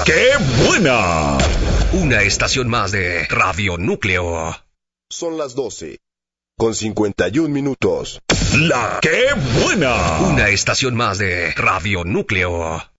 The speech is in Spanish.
¡Qué buena! Una estación más de Radio Núcleo. Son las 12:51. ¡La qué buena! Una estación más de Radio Núcleo.